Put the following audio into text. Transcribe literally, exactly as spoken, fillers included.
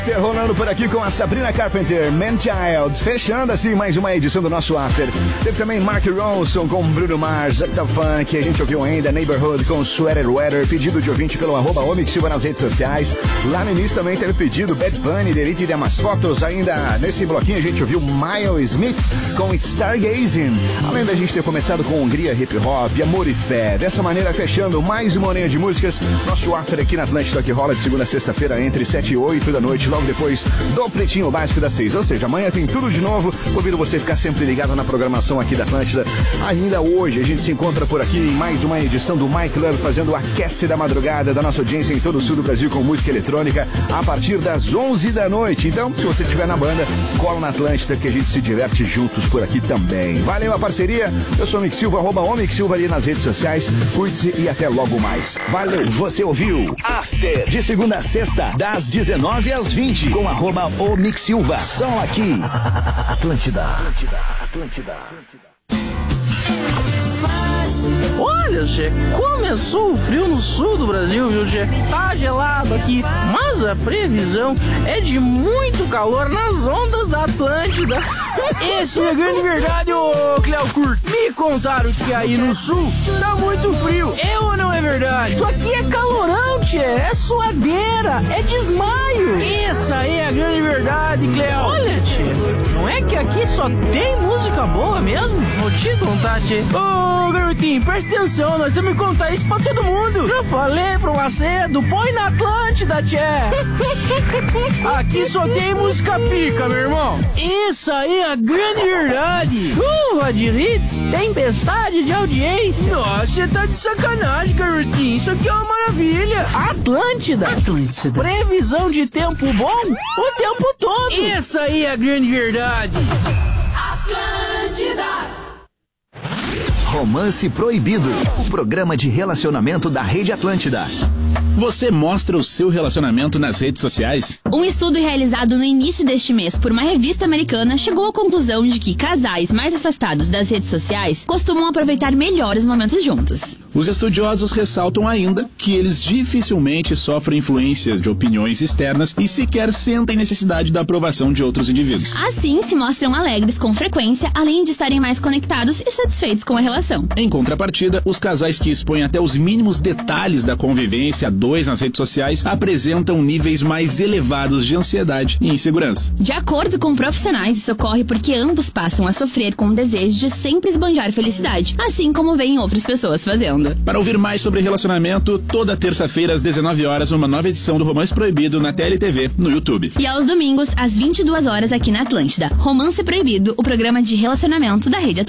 Rolando por aqui com a Sabrina Carpenter, Man Child, fechando assim mais uma edição do nosso After. Teve também Mark Ronson com Bruno Mars, Uptown Funk, a gente ouviu ainda Neighborhood com Sweater Weather, pedido de ouvinte pelo arroba Omix Silva nas redes sociais. Lá no início também teve pedido Bad Bunny, Delete de umas fotos. Ainda nesse bloquinho a gente ouviu Miles Smith com Stargazing. Além da gente ter começado com Hungria Hip Hop, Amor e Fé. Dessa maneira fechando mais uma horinha de músicas. Nosso After aqui na Atlântida que rola de segunda a sexta-feira entre sete e oito da noite, logo depois do Pretinho Básico das seis. Ou seja, amanhã tem tudo de novo. Convido você a ficar sempre ligado na programação aqui da Atlântida. Ainda hoje a gente se encontra por aqui em mais uma edição do My Club, fazendo o aquece da madrugada da nossa audiência em todo o sul do Brasil com música eletrônica a partir das onze da noite. Então, se você estiver na banda, cola na Atlântida que a gente se diverte juntos por aqui também. Valeu a parceria. Eu sou o Mix Silva, arroba Omix Silva ali nas redes sociais. Cuide-se e até logo mais. Valeu. Você ouviu After de segunda a sexta, das dezenove às vinte, com arroba Omix Silva. Só aqui. Atlântida. Atlântida. Atlântida. Olha, Che, começou o frio no sul do Brasil, viu, Che? Tá gelado aqui, mas a previsão é de muito calor nas ondas da Atlântida. Isso é grande verdade, ô Cleo Curto. Me contaram que aí no sul tá muito frio. É ou não é verdade? Isso aqui é calorão, Che, é suadeira, é desmaio. Isso aí é a grande verdade, Cleo. Olha, Che, não é que aqui só tem música boa mesmo? Vou te contar, Che. Ô, garotinho, presta atenção, nós temos que contar isso pra todo mundo. Já falei pro Macedo, põe na Atlântida, Tchê. Aqui só tem música pica, meu irmão. Isso aí é a grande verdade. Chuva de hits, tempestade de audiência. Nossa, você tá de sacanagem, garotinho. Isso aqui é uma maravilha. Atlântida. Atlântida. Previsão de tempo bom o tempo todo. Isso aí é a grande verdade. Atlântida. Romance Proibido, o programa de relacionamento da Rede Atlântida. Você mostra o seu relacionamento nas redes sociais? Um estudo realizado no início deste mês por uma revista americana chegou à conclusão de que casais mais afastados das redes sociais costumam aproveitar melhor os momentos juntos. Os estudiosos ressaltam ainda que eles dificilmente sofrem influência de opiniões externas e sequer sentem necessidade da aprovação de outros indivíduos. Assim, se mostram alegres com frequência, além de estarem mais conectados e satisfeitos com a relação. Em contrapartida, os casais que expõem até os mínimos detalhes da convivência a dois nas redes sociais apresentam níveis mais elevados de ansiedade e insegurança. De acordo com profissionais, isso ocorre porque ambos passam a sofrer com o desejo de sempre esbanjar felicidade, assim como veem outras pessoas fazendo. Para ouvir mais sobre relacionamento, toda terça-feira às dezenove horas, uma nova edição do Romance Proibido na T L T V, no YouTube. E aos domingos, às vinte e duas horas aqui na Atlântida. Romance Proibido, o programa de relacionamento da Rede Atlântida.